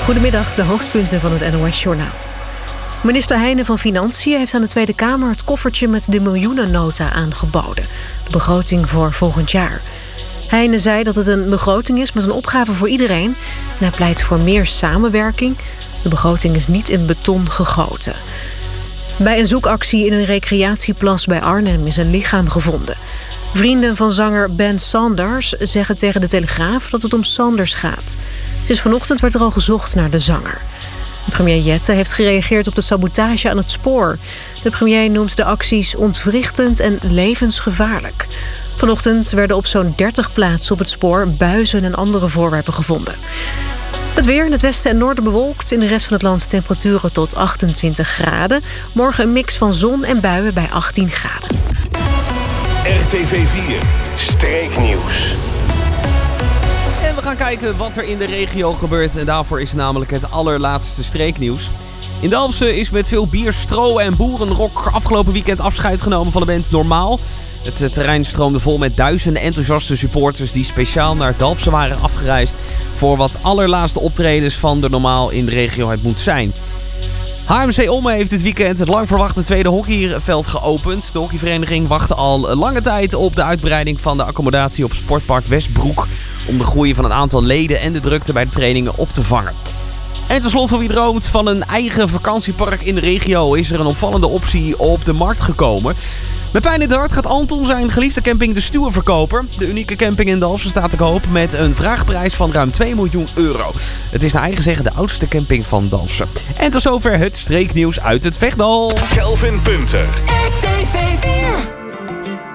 Goedemiddag, de hoofdpunten van het NOS-journaal. Minister Heijnen van Financiën heeft aan de Tweede Kamer het koffertje met de miljoenennota aangeboden. De begroting voor volgend jaar. Heijnen zei dat het een begroting is met een opgave voor iedereen. En hij pleit voor meer samenwerking. De begroting is niet in beton gegoten. Bij een zoekactie in een recreatieplas bij Arnhem is een lichaam gevonden. Vrienden van zanger Ben Sanders zeggen tegen de Telegraaf dat het om Sanders gaat. Sinds vanochtend werd er al gezocht naar de zanger. Premier Jette heeft gereageerd op de sabotage aan het spoor. De premier noemt de acties ontwrichtend en levensgevaarlijk. Vanochtend werden op zo'n 30 plaatsen op het spoor buizen en andere voorwerpen gevonden. Het weer in het westen en noorden bewolkt. In de rest van het land temperaturen tot 28 graden. Morgen een mix van zon en buien bij 18 graden. RTV 4 Streeknieuws. En we gaan kijken wat er in de regio gebeurt. En daarvoor is namelijk het allerlaatste streeknieuws. In Dalfsen is met veel bier, stro en boerenrok afgelopen weekend afscheid genomen van de band Normaal. Het terrein stroomde vol met duizenden enthousiaste supporters die speciaal naar Dalfsen waren afgereisd voor wat allerlaatste optredens van de Normaal in de regio het moet zijn. HMC Omme heeft dit weekend het lang verwachte tweede hockeyveld geopend. De hockeyvereniging wachtte al lange tijd op de uitbreiding van de accommodatie op Sportpark Westbroek om de groei van een aantal leden en de drukte bij de trainingen op te vangen. En tenslotte, voor wie droomt van een eigen vakantiepark in de regio, is er een opvallende optie op de markt gekomen. Met pijn in het hart gaat Anton zijn geliefde camping De Stuwen verkopen. De unieke camping in Dalfsen staat te koop met een vraagprijs van ruim 2 miljoen euro. Het is naar eigen zeggen de oudste camping van Dalfsen. En tot zover het streeknieuws uit het Vechtdal. Kelvin Punter. RTV4